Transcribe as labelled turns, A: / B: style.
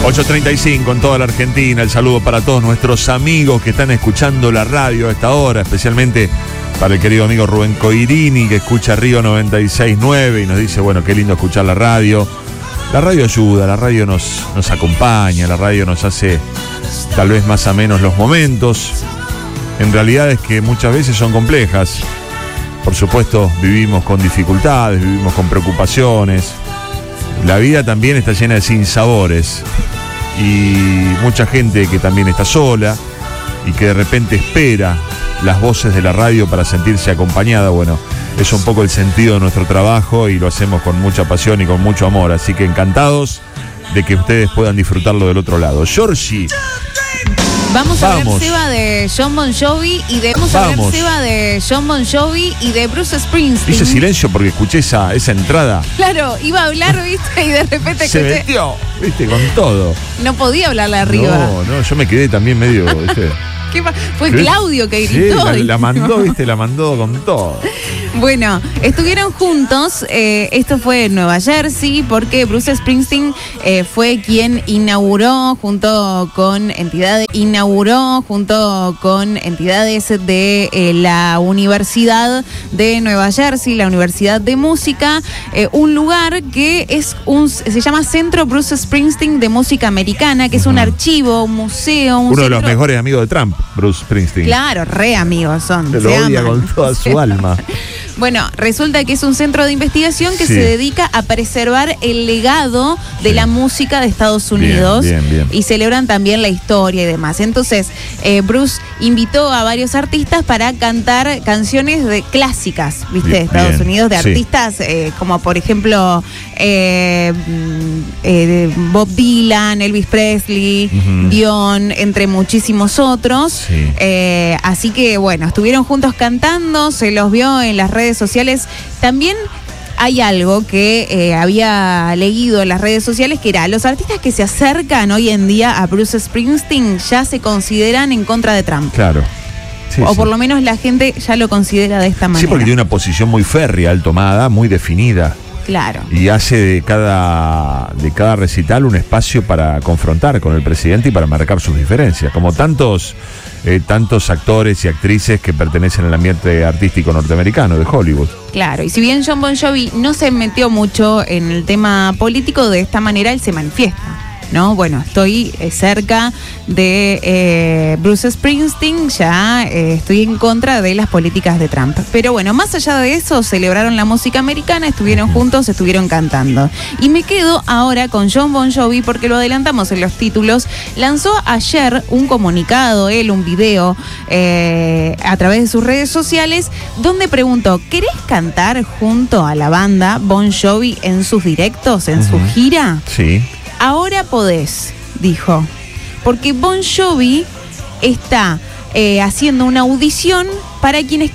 A: 8:35 en toda la Argentina. El saludo para todos nuestros amigos que están escuchando la radio a esta hora, especialmente para el querido amigo Rubén Coirini, que escucha Río 96.9 y nos dice, bueno, qué lindo escuchar la radio. La radio ayuda, la radio nos acompaña, la radio nos hace tal vez más amenos los momentos. En realidad es que muchas veces son complejas. Por supuesto, vivimos con dificultades, vivimos con preocupaciones. La vida también está llena de sinsabores. Y mucha gente que también está sola y que de repente espera las voces de la radio para sentirse acompañada. Bueno, es un poco el sentido de nuestro trabajo y lo hacemos con mucha pasión y con mucho amor. Así que encantados de que ustedes puedan disfrutarlo del otro lado. Georgie.
B: Vamos a ver Seba de Jon Bon Jovi y de Bruce Springsteen.
A: Hice silencio porque escuché esa entrada.
B: Claro, iba a hablar, viste, y de repente
A: se
B: escuché.
A: Metió, viste, con todo.
B: No podía hablarle arriba.
A: No, yo me quedé también medio, viste.
B: Fue Claudio que gritó.
A: Sí, la mandó, viste, la mandó con todo.
B: Bueno, estuvieron juntos, esto fue en Nueva Jersey, porque Bruce Springsteen fue quien inauguró junto con entidades de la Universidad de Nueva Jersey, la Universidad de Música, un lugar que se llama Centro Bruce Springsteen de Música Americana, que es un archivo, un museo,
A: uno de los mejores amigos de Trump, Bruce Springsteen.
B: Claro, re amigos son.
A: Se lo odia con toda su alma.
B: Bueno, resulta que es un centro de investigación que se dedica a preservar el legado de la música de Estados Unidos. Bien. Y celebran también la historia y demás. Entonces, Bruce invitó a varios artistas para cantar canciones clásicas, ¿viste? De Estados Unidos, de artistas como, por ejemplo, Bob Dylan, Elvis Presley, Dion, entre muchísimos otros. Así que, bueno, estuvieron juntos cantando, se los vio en las redes sociales. También hay algo que había leído en las redes sociales, que era: los artistas que se acercan hoy en día a Bruce Springsteen ya se consideran en contra de Trump. Claro. Por lo menos la gente ya lo considera de esta manera. Sí,
A: porque tiene una posición muy férrea, tomada, muy definida.
B: Claro.
A: Y hace de cada recital un espacio para confrontar con el presidente y para marcar sus diferencias, como tantos actores y actrices que pertenecen al ambiente artístico norteamericano de Hollywood.
B: Claro, y si bien Jon Bon Jovi no se metió mucho en el tema político, de esta manera él se manifiesta, ¿no? Bueno, estoy cerca de Bruce Springsteen, ya estoy en contra de las políticas de Trump. Pero bueno, más allá de eso, celebraron la música americana, estuvieron juntos, estuvieron cantando. Y me quedo ahora con Jon Bon Jovi porque lo adelantamos en los títulos. Lanzó ayer un comunicado, un video a través de sus redes sociales, donde preguntó: ¿querés cantar junto a la banda Bon Jovi en sus directos, en su gira?
A: Sí.
B: Ahora podés, dijo, porque Bon Jovi está haciendo una audición para quienes